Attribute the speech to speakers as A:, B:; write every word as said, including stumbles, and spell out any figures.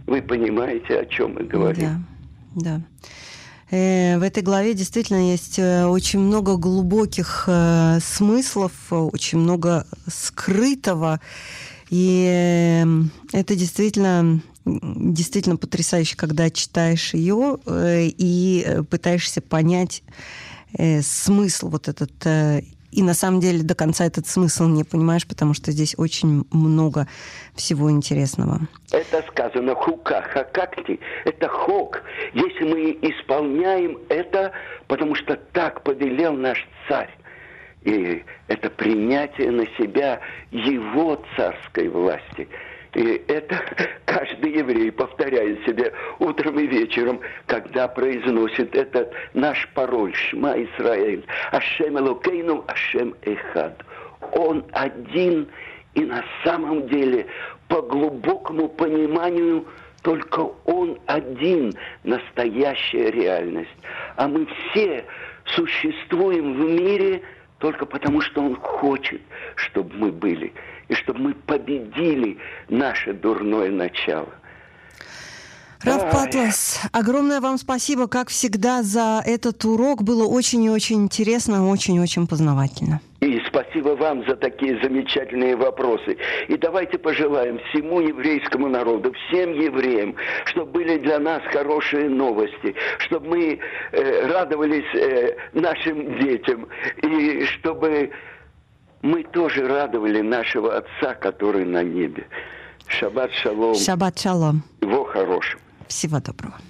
A: Вы понимаете, о чем мы говорим?
B: Да, да. В этой главе действительно есть очень много глубоких смыслов, очень много скрытого. И это действительно, действительно потрясающе, когда читаешь ее и пытаешься понять смысл вот этот. И на самом деле до конца этот смысл не понимаешь, потому что здесь очень много всего интересного.
A: Это сказано хука, хакакти, это хок. Если мы исполняем это, потому что так повелел наш царь. И это принятие на себя его царской власти. И это каждый еврей повторяет себе утром и вечером, когда произносит этот наш пароль «Шма Исраэль», «Ашем Элокейну, Ашем Эхад». Он один, и на самом деле, по глубокому пониманию, только он один настоящая реальность. А мы все существуем в мире только потому, что он хочет, чтобы мы были, и чтобы мы победили наше дурное начало.
B: Рав Патлас, огромное вам спасибо, как всегда, за этот урок. Было очень и очень интересно, очень-очень познавательно.
A: И спасибо вам за такие замечательные вопросы. И давайте пожелаем всему еврейскому народу, всем евреям, чтобы были для нас хорошие новости, чтобы мы э, радовались э, нашим детям, и чтобы мы тоже радовали нашего Отца, который на небе. Шаббат шалом.
B: Шаббат шалом.
A: Всего хорошего.
B: Всего доброго.